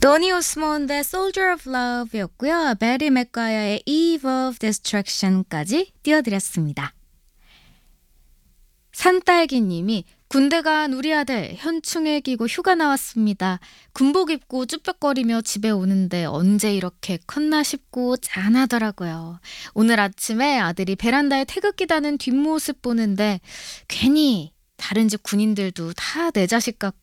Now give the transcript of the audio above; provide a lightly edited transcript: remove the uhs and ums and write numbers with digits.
도니 오스몬의 Soldier of Love였고요. 베리 맥과이어의 Eve of Destruction까지 띄워드렸습니다. 산딸기님이 군대 간 우리 아들 현충일 끼고 휴가 나왔습니다. 군복 입고 쭈뼛거리며 집에 오는데 언제 이렇게 컸나 싶고 짠하더라고요. 오늘 아침에 아들이 베란다에 태극기 다는 뒷모습 보는데 괜히 다른 집 군인들도 다 내 자식 같고